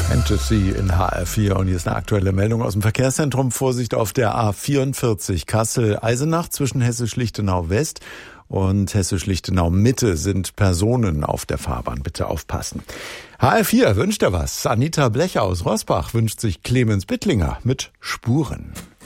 Fantasy in HR4 und hier ist eine aktuelle Meldung aus dem Verkehrszentrum. Vorsicht auf der A44 Kassel-Eisenach zwischen Hessisch-Lichtenau West und Hessisch-Lichtenau Mitte sind Personen auf der Fahrbahn. Bitte aufpassen. HR4 wünscht er was. Anita Blecher aus Roßbach wünscht sich Clemens Bittlinger mit Spuren.